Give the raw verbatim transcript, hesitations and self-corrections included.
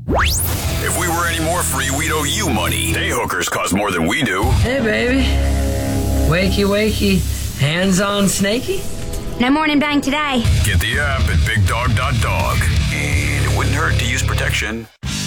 If we were any more free, we'd owe you money. Day hookers cost more than we do. Hey, baby. Wakey, wakey. Hands on snaky? No morning bang today. Get the app at big dog dot dog. And it wouldn't hurt to use protection.